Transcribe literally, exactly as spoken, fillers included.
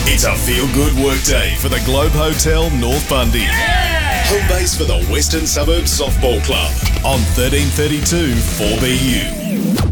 It's a feel-good workday for the Globe Hotel North Bundy. Yeah! Home base for the Western Suburbs Softball Club on thirteen thirty-two four B U.